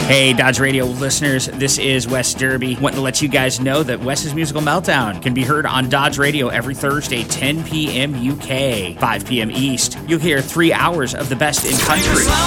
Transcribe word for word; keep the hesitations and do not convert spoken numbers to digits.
Hey, Dodge Radio listeners, this is Wes Derby. Want to let you guys know that Wes's Musical Meltdown can be heard on Dodge Radio every Thursday, ten p.m. U K, five p.m. East. You'll hear three hours of the best in country.